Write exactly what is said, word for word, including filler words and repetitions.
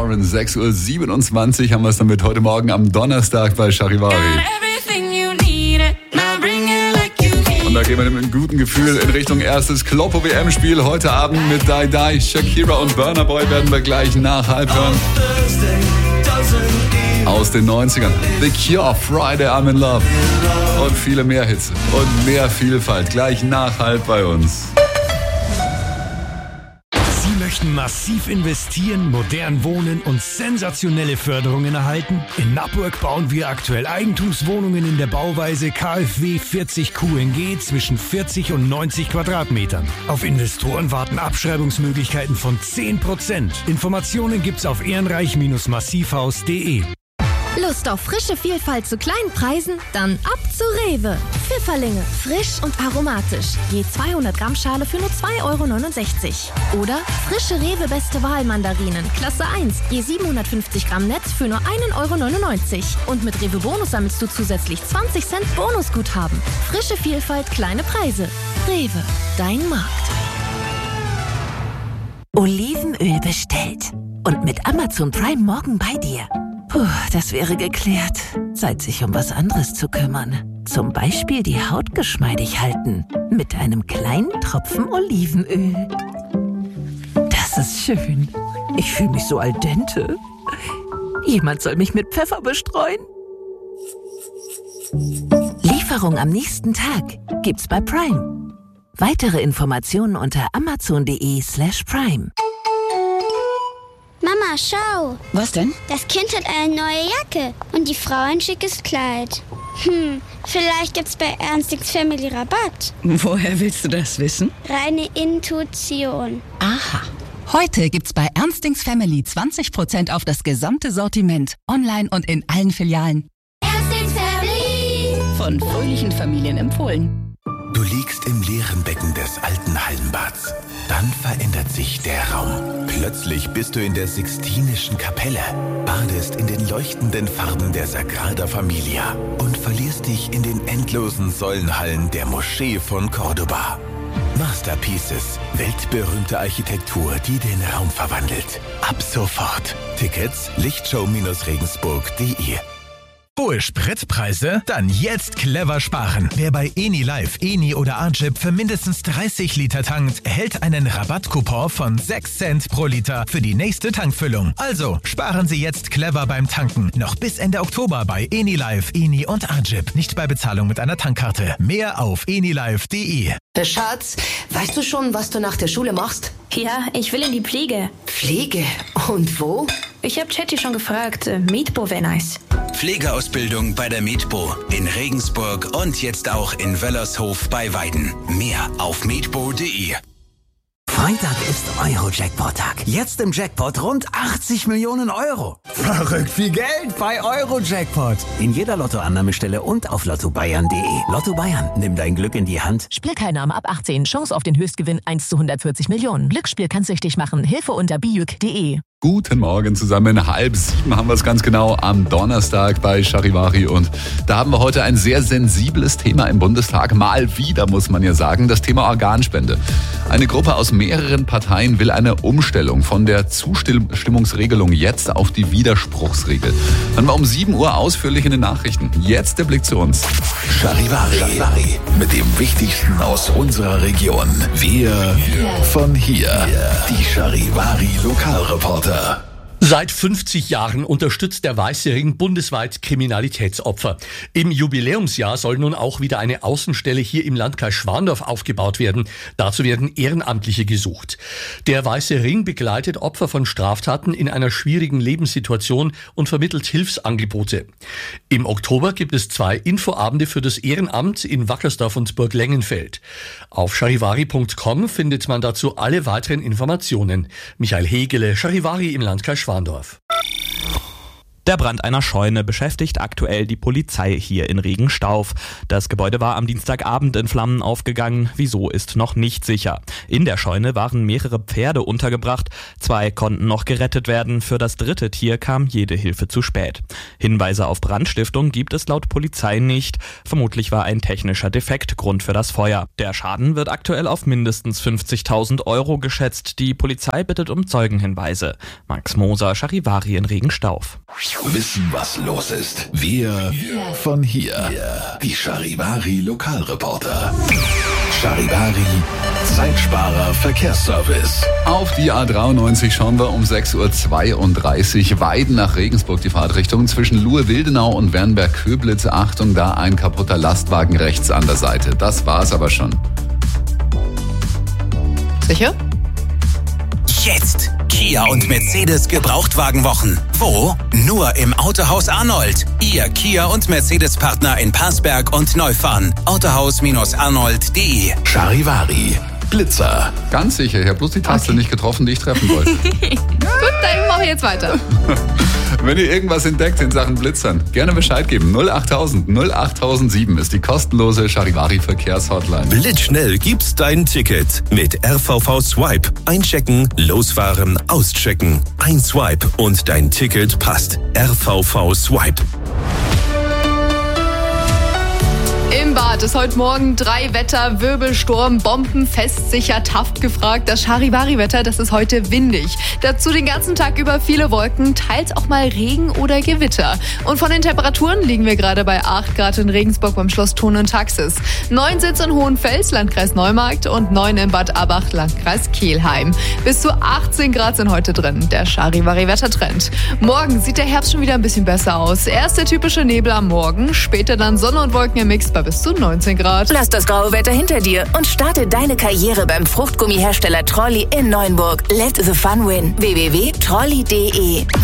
Lauren. sechs Uhr siebenundzwanzig haben wir es damit heute Morgen am Donnerstag bei Charivari. Und da gehen wir mit einem guten Gefühl in Richtung erstes Kloppo-W M-Spiel. Heute Abend mit Die Die, Shakira und Burna Boy werden wir gleich nach halb hören. Aus den neunzigern. The Cure, Friday, I'm in Love. Und viele mehr Hits und mehr Vielfalt. Gleich nach halb bei uns. Sie möchten massiv investieren, modern wohnen und sensationelle Förderungen erhalten? In Nappburg bauen wir aktuell Eigentumswohnungen in der Bauweise K f W vierzig Q N G zwischen vierzig und neunzig Quadratmetern. Auf Investoren warten Abschreibungsmöglichkeiten von zehn Prozent. Informationen gibt's auf ehrenreich Massivhaus punkt de. Lust auf frische Vielfalt zu kleinen Preisen? Dann ab zu Rewe. Pfifferlinge, frisch und aromatisch. Je zweihundert Gramm Schale für nur zwei Euro neunundsechzig. Oder frische Rewe Beste Wahl Mandarinen, Klasse eins. Je siebenhundertfünfzig Gramm Netz für nur ein Euro neunundneunzig. Und mit Rewe Bonus sammelst du zusätzlich zwanzig Cent Bonusguthaben. Frische Vielfalt, kleine Preise. Rewe, dein Markt. Olivenöl bestellt. Und mit Amazon Prime morgen bei dir. Puh, das wäre geklärt. Zeit, sich um was anderes zu kümmern. Zum Beispiel die Haut geschmeidig halten. Mit einem kleinen Tropfen Olivenöl. Das ist schön. Ich fühle mich so al dente. Jemand soll mich mit Pfeffer bestreuen. Lieferung am nächsten Tag gibt's bei Prime. Weitere Informationen unter amazon.de slash prime. Mama, schau. Was denn? Das Kind hat eine neue Jacke und die Frau ein schickes Kleid. Hm, vielleicht gibt's bei Ernstings Family Rabatt. Woher willst du das wissen? Reine Intuition. Aha. Heute gibt's bei Ernstings Family zwanzig Prozent auf das gesamte Sortiment. Online und in allen Filialen. Ernstings Family. Von fröhlichen Familien empfohlen. Du liegst im leeren Becken des alten Hallenbads. Dann verändert sich der Raum. Plötzlich bist du in der Sixtinischen Kapelle, badest in den leuchtenden Farben der Sagrada Familia und verlierst dich in den endlosen Säulenhallen der Moschee von Cordoba. Masterpieces, weltberühmte Architektur, die den Raum verwandelt. Ab sofort. Tickets lichtshow Regensburg punkt de. Hohe Spritpreise? Dann jetzt clever sparen. Wer bei Eni Live, Eni oder Agip für mindestens dreißig Liter tankt, erhält einen Rabattcoupon von sechs Cent pro Liter für die nächste Tankfüllung. Also sparen Sie jetzt clever beim Tanken. Noch bis Ende Oktober bei Eni Live, Eni und Agip. Nicht bei Bezahlung mit einer Tankkarte. Mehr auf eni live punkt de. Schatz, weißt du schon, was du nach der Schule machst? Ja, ich will in die Pflege. Pflege? Und wo? Ich habe Chatty schon gefragt. Medpo wäre nice. Pflegeausbildung bei der Medpo in Regensburg und jetzt auch in Wöllershof bei Weiden. Mehr auf medpo punkt de. Freitag ist Euro-Jackpot-Tag. Jetzt im Jackpot rund achtzig Millionen Euro. Verrückt viel Geld bei Euro-Jackpot. In jeder Lottoannahmestelle und auf lotto bayern punkt de. Lotto Bayern, nimm dein Glück in die Hand. Spielteilnahme ab achtzehn. Chance auf den Höchstgewinn eins zu hundertvierzig Millionen. Glücksspiel kann süchtig machen. Hilfe unter bijuk punkt de. Guten Morgen zusammen. Halb sieben haben wir es ganz genau am Donnerstag bei Charivari. Und da haben wir heute ein sehr sensibles Thema im Bundestag. Mal wieder, muss man ja sagen, das Thema Organspende. Eine Gruppe aus mehreren Parteien will eine Umstellung von der Zustimmungsregelung jetzt auf die Widerspruchsregel. Dann war um sieben Uhr ausführlich in den Nachrichten. Jetzt der Blick zu uns. Charivari, Charivari. Mit dem Wichtigsten aus unserer Region. Wir von hier. Die Charivari Lokalreporter. Seit fünfzig Jahren unterstützt der Weiße Ring bundesweit Kriminalitätsopfer. Im Jubiläumsjahr soll nun auch wieder eine Außenstelle hier im Landkreis Schwandorf aufgebaut werden. Dazu werden Ehrenamtliche gesucht. Der Weiße Ring begleitet Opfer von Straftaten in einer schwierigen Lebenssituation und vermittelt Hilfsangebote. Im Oktober gibt es zwei Infoabende für das Ehrenamt in Wackersdorf und Burglengenfeld. Auf charivari punkt com findet man dazu alle weiteren Informationen. Michael Hegele, Charivari im Landkreis Schwandorf. Der Brand einer Scheune beschäftigt aktuell die Polizei hier in Regenstauf. Das Gebäude war am Dienstagabend in Flammen aufgegangen. Wieso ist noch nicht sicher. In der Scheune waren mehrere Pferde untergebracht. Zwei konnten noch gerettet werden. Für das dritte Tier kam jede Hilfe zu spät. Hinweise auf Brandstiftung gibt es laut Polizei nicht. Vermutlich war ein technischer Defekt Grund für das Feuer. Der Schaden wird aktuell auf mindestens fünfzigtausend Euro geschätzt. Die Polizei bittet um Zeugenhinweise. Max Moser, Charivari in Regenstauf. Wissen, was los ist. Wir von hier. Die Charivari Lokalreporter. Charivari Zeitsparer Verkehrsservice. Auf die A dreiundneunzig schauen wir um sechs Uhr zweiunddreißig. Weiden nach Regensburg die Fahrtrichtung zwischen Luhe-Wildenau und Wernberg-Köblitz. Achtung, da ein kaputter Lastwagen rechts an der Seite. Das war's aber schon. Sicher? Jetzt Kia und Mercedes Gebrauchtwagenwochen. Wo? Nur im Autohaus Arnold. Ihr Kia und Mercedes Partner in Parsberg und Neufahren. autohaus arnold punkt de. Charivari Blitzer. Ganz sicher, ich habe bloß die Taste okay. nicht getroffen, die ich treffen wollte. Gut, dann machen wir jetzt weiter. Wenn ihr irgendwas entdeckt in Sachen Blitzern, gerne Bescheid geben. null achttausend null achttausendsieben ist die kostenlose Charivari Verkehrshotline. Blitzschnell gibt's dein Ticket mit R V V Swipe. Einchecken, losfahren, auschecken. Ein Swipe und dein Ticket passt. R V V Swipe. Im Bad ist heute Morgen drei Wetter, Wirbelsturm, bombenfest, sicher, taft gefragt. Das Charivari-Wetter, das ist heute windig. Dazu den ganzen Tag über viele Wolken, teils auch mal Regen oder Gewitter. Und von den Temperaturen liegen wir gerade bei acht Grad in Regensburg beim Schloss Thun und Taxis. neun Sitz in Hohenfels, Landkreis Neumarkt und neun in Bad Abach, Landkreis Kelheim. Bis zu achtzehn Grad sind heute drin, der Charivari-Wettertrend. Morgen sieht der Herbst schon wieder ein bisschen besser aus. Erst der typische Nebel am Morgen, später dann Sonne und Wolken im Mix bei bis zu neunzehn Grad. Lass das graue Wetter hinter dir und starte deine Karriere beim Fruchtgummihersteller Trolli in Neuenburg. Let the fun win. w w w punkt trolli punkt de